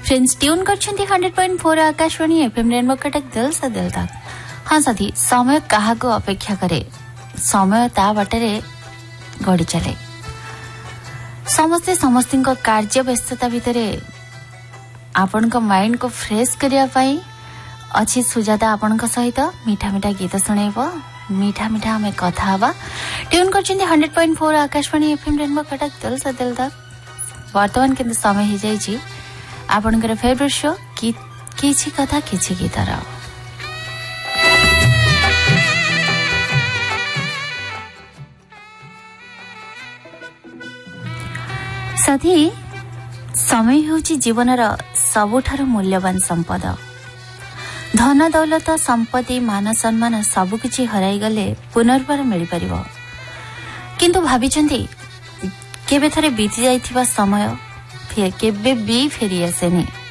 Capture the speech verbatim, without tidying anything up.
Friends tune करछन्ती hundred point four Akashvani FM rainbow Cuttack दिल से दिल तक। हाँ साथी, समय काहाको अपेक्षा करे, समय ता बाटरे गड़ी चले। समस्ते समस्तिंको कार्य व्यस्तता भितरे आपन को माइंड को फ्रेश करिया पाई अच्छी सुजाता आपन को सहित मीठा मीठा गीत सुनेबो, मीठा मीठा हमें कथा हवा। Tune करछन्ती hundred point four Akashvani FM rainbow Cuttack दिल से दिल तक। वर्तमान किंतु समय ही जाइछि आपनकर फेवरेट शो कि किछि कथा किछि गीतर। साथी, समय होछि जीवनर सबुठार मूल्यवान संपद। धन दौलत संपत्ति मान सम्मान सबकिछि हराई गले पुनर्बार मिल परिबो, किंतु भाबिचंती केबे थरे बीती जाइथिबा समय केबे भी फेरी आसेनी।